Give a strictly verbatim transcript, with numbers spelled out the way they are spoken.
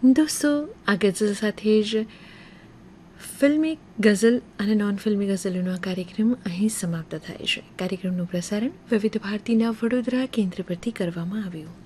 દોસ્તો, આ ગઝલ સાથે જ ફિલ્મી ગઝલ અને નોન ફિલ્મી ગઝલોનો આ કાર્યક્રમ અહીં સમાપ્ત થાય છે. કાર્યક્રમનું પ્રસારણ વિવિધ ભારતીના વડોદરા કેન્દ્ર પરથી કરવામાં આવ્યું.